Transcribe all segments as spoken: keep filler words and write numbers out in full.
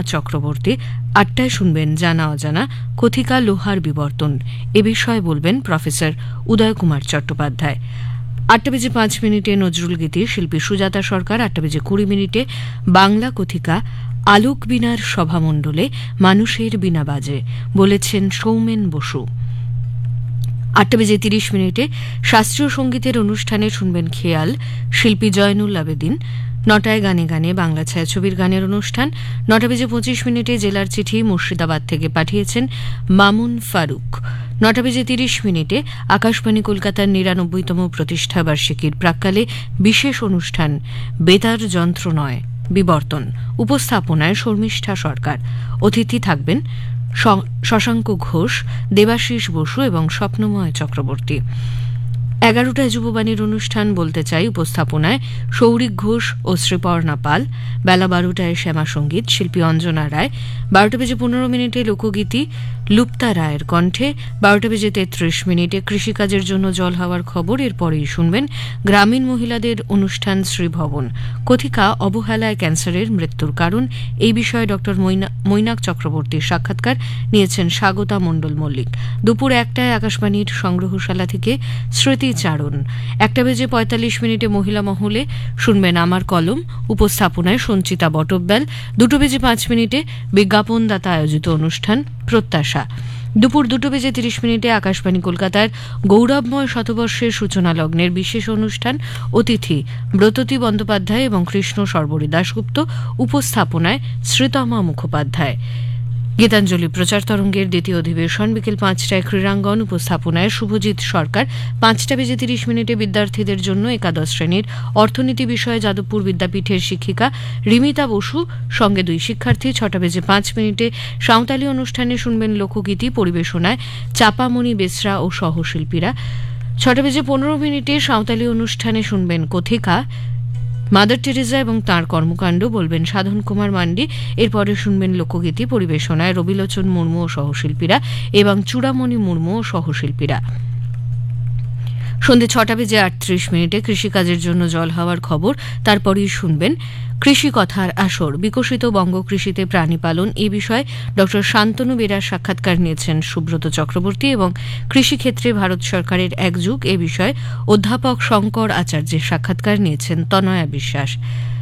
চক্রবর্তী। আটটায় শুনবেন জানা অজানা কথিকা লোহার বিবর্তন, এ বিষয়ে বলবেন প্রফেসর উদয় কুমার চট্টোপাধ্যায়। আটটা বেজে পাঁচ মিনিটে নজরুল গীতি, শিল্পী সুজাতা সরকার। আটটা বেজে কুড়ি মিনিটে বাংলা কথিকা আলোক বীণার সভামণ্ডলে মানুষের বীণা বাজে, বলেছেন সৌমেন বসু। আটটা বেজে তিরিশ মিনিটে শাস্ত্রীয় সঙ্গীতের অনুষ্ঠানে শুনবেন খেয়াল, শিল্পী জয়নুল আবেদিন। নটায় গানে গানে বাংলা ছায়াছবির গানের অনুষ্ঠান। নটা বেজে পঁচিশ মিনিটে জেলার চিঠি মুর্শিদাবাদ থেকে পাঠিয়েছেন মামুন ফারুক। নটা বেজে তিরিশ মিনিটে আকাশবাণী কলকাতার নিরানব্বইতম প্রতিষ্ঠা বার্ষিকীর প্রাক্কালে বিশেষ অনুষ্ঠান বেতার যন্ত্র নয় বিবর্তন, উপস্থাপনায় শর্মিষ্ঠা সরকার। অতিথি থাকবেন শশাঙ্ক ঘোষ, দেবাশিস বসু এবং স্বপ্নময় চক্রবর্তী। এগারোটায় যুববাণীর অনুষ্ঠান বলতে চাই, উপস্থাপনায় সৌরিক ঘোষ ও শ্রীপর্ণা পাল। বেলা বারোটায় শ্যামা সঙ্গীত, শিল্পী অঞ্জনা রায়। বারোটা বেজে পনেরো মিনিটে লোকগীতি লুপ্তা রায়ের কণ্ঠে। বারোটা বেজে তেত্রিশ মিনিটে কৃষিকাজের জন্য জল হওয়ার খবর, এরপরেই শুনবেন গ্রামীণ মহিলাদের অনুষ্ঠান শ্রীভবন, কথিকা অবহেলায় ক্যান্সারের মৃত্যুর কারণ, এই বিষয়ে ড মৈনাক চক্রবর্তীর সাক্ষাৎকার নিয়েছেন স্বাগতা মণ্ডল মল্লিক। দুপুর একটায় আকাশবাণীর সংগ্রহশালা থেকে স্মৃতি চারণ। একটা বেজে পঁয়তাল্লিশ মিনিটে মহিলা মহলে শুনবেন আমার কলম, উপস্থাপনায় সঞ্চিতা বটব্যাল। দুটো বেজে পাঁচ মিনিটে বিজ্ঞাপনদাতা আয়োজিত অনুষ্ঠান প্রত্যাশা। দুপুর দুটো বেজে তিরিশ মিনিটে আকাশবাণী কলকাতার গৌরবময় শতবর্ষের সূচনা লগ্নের বিশেষ অনুষ্ঠান, অতিথি ব্রততী বন্দ্যোপাধ্যায় এবং কৃষ্ণ সর্বরী দাশগুপ্ত, উপস্থাপনায় শ্রীতমা মুখোপাধ্যায়। গীতাঞ্জলি প্রচার তরঙ্গের দ্বিতীয় অধিবেশন বিকেল পাঁচটায় ক্রীড়াঙ্গন, উপস্থাপনায় শুভজিৎ সরকার। পাঁচটা বেজে তিরিশ মিনিটে বিদ্যার্থীদের জন্য একাদশ শ্রেণীর অর্থনীতি বিষয়ে যাদবপুর বিদ্যাপীঠের শিক্ষিকা রিমিতা বসু সঙ্গে দুই শিক্ষার্থী। ছটা বেজে পাঁচ মিনিটে সাঁওতালি অনুষ্ঠানে শুনবেন লোকগীতি, পরিবেশনায় চাপামণি বেসরা ও সহশিল্পীরা। ছটা বেজে পনেরো মিনিটে সাঁওতালি অনুষ্ঠানে শুনবেন কথিকা মাদার টেরেসা এবং তাঁর কর্মকাণ্ড, বলবেন সাধন কুমার মান্ডি। এরপরে শুনবেন লোকগীতি, পরিবেশনায় রবিলোচন মুর্মু ও সহশিল্পীরা এবং চূড়ামণি মুর্মু ও সহশিল্পীরা। সন্ধ্যে ছটা বেজে আটত্রিশ মিনিটে কৃষিকাজের জন্য জল হওয়ার খবর, তারপরেই শুনবেন কৃষি কথার আসর, বিকশিত বঙ্গ কৃষিতে প্রাণী পালন, এই বিষয়ে ড শান্তনু বেরার সাক্ষাৎকার নিয়েছেন সুব্রত চক্রবর্তী এবং কৃষিক্ষেত্রে ভারত সরকারের এক যুগ, এ বিষয়ে অধ্যাপক শঙ্কর আচার্যের সাক্ষাৎকার নিয়েছেন তনয়া বিশ্বাস।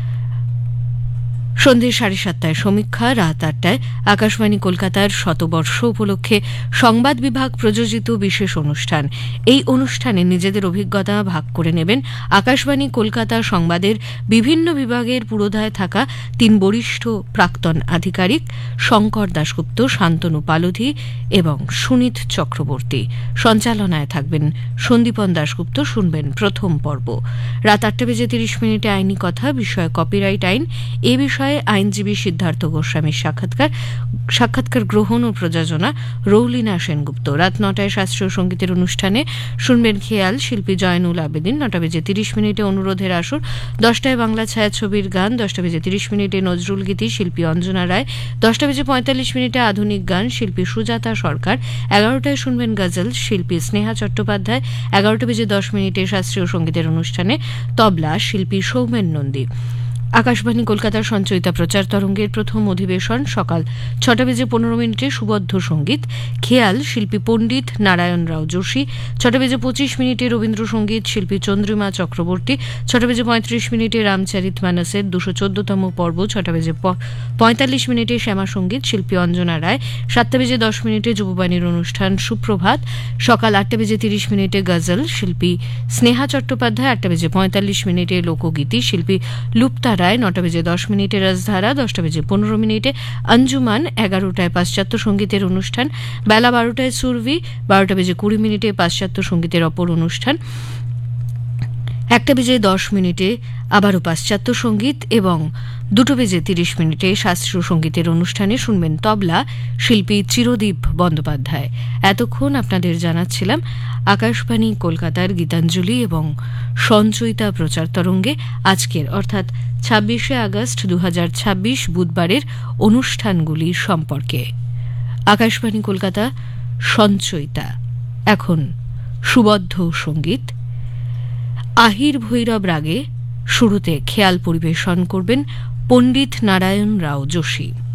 সন্ধ্যে সাড়ে সাতটায় সমীক্ষা। রাত আটটায় আকাশবাণী কলকাতার শতবর্ষ উপলক্ষে সংবাদ বিভাগ প্রযোজিত বিশেষ অনুষ্ঠান। এই অনুষ্ঠানে নিজেদের অভিজ্ঞতা ভাগ করে নেবেন আকাশবাণী কলকাতা সংবাদের বিভিন্ন বিভাগের পুরোধায় থাকা তিন বরিষ্ঠ প্রাক্তন আধিকারিক, শঙ্কর দাশগুপ্ত, শান্তনু পালোধি এবং সুনীত চক্রবর্তী। সঞ্চালনায় থাকবেন সন্দীপন দাশগুপ্ত। শুনবেন প্রথম পর্ব। রাত আটটা বেজে তিরিশ মিনিটে আইনি কথা, বিষয় কপিরাইট আইন, এ বিষয়ে আইনজীবী সিদ্ধার্থ গোস্বামীর সাক্ষাৎকার সাক্ষাৎকার গ্রহণ ও প্রযোজনা রৌলিনা সেনগুপ্ত। রাত নটায় শাস্ত্রীয় সঙ্গীতের অনুষ্ঠানে শুনবেন খেয়াল, শিল্পী জয়নুল আবেদিন। নটা বেজে তিরিশ মিনিটে অনুরোধের আসর। দশটায় বাংলা ছায়াছবির গান। দশটা বেজে তিরিশ মিনিটে নজরুল গীতি, শিল্পী অঞ্জনা রায়। দশটা বেজে পঁয়তাল্লিশ মিনিটে আধুনিক গান, শিল্পী সুজাতা সরকার। এগারোটায় শুনবেন গজল, শিল্পী স্নেহা চট্টোপাধ্যায়। এগারোটা বেজে দশ মিনিটে শাস্ত্রীয় সঙ্গীতের অনুষ্ঠানে তবলা, শিল্পী সৌমেন নন্দী। আকাশবাণী কলকাতার সঞ্চয়িতা প্রচার তরঙ্গের প্রথম অধিবেশন সকাল ছটা বেজে পনেরো মিনিটে সুবদ্ধ সঙ্গীত, খেয়াল, শিল্পী পণ্ডিত নারায়ণ রাও যোশী। ছটা বেজে পঁচিশ মিনিটে রবীন্দ্রসঙ্গীত, শিল্পী চন্দ্রিমা চক্রবর্তী। ছটা বেজে পঁয়ত্রিশ মিনিটে রামচারিত মানসের দুশো চোদ্দতম পর্ব। ছটা বেজে পঁয়তাল্লিশ মিনিটে শ্যামা সঙ্গীত, শিল্পী অঞ্জনা রায়। সাতটা বেজে দশ মিনিটে যুববাণীর অনুষ্ঠান সুপ্রভাত। সকাল আটটা বেজে তিরিশ মিনিটে গজল, শিল্পী স্নেহা চট্টোপাধ্যায়। আটটা বেজে পঁয়তাল্লিশ মিনিটে লোকগীতি, শিল্পী লুপ্তা রায়। নটা বেজে দশ মিনিটে রাজধারা। দশটা বেজে পনেরো মিনিটে অঞ্জুমান। এগারোটায় পাশ্চাত্য সঙ্গীতের অনুষ্ঠান। বেলা বারোটায় সুরভি। বারোটা বেজে কুড়ি মিনিটে পাশ্চাত্য সঙ্গীতের অপর অনুষ্ঠান। একটা বেজে দশ মিনিটে আবারও পাশ্চাত্য সঙ্গীত এবং দুটো বেজে তিরিশ মিনিটে শাস্ত্রীয় সঙ্গীতের অনুষ্ঠানে শুনবেন তবলা, শিল্পী চিরদীপ বন্দ্যোপাধ্যায়। এতক্ষণ আপনাদের জানাচ্ছিলাম আকাশবাণী কলকাতার গীতাঞ্জলি এবং সঞ্চয়িতা প্রচার তরঙ্গে আজকের অর্থাৎ ছাব্বিশে আগস্ট দু হাজার ছাব্বিশ বুধবারের অনুষ্ঠানগুলি সম্পর্কে। আকাশবাণী কলকাতা সঞ্চয়িতা। এখন সুবদ্ধ সঙ্গীত। আহির ভৈরব রাগে শুরুতে খেয়াল পরিবেশন করবেন পণ্ডিত নারায়ণ রাও যোশী।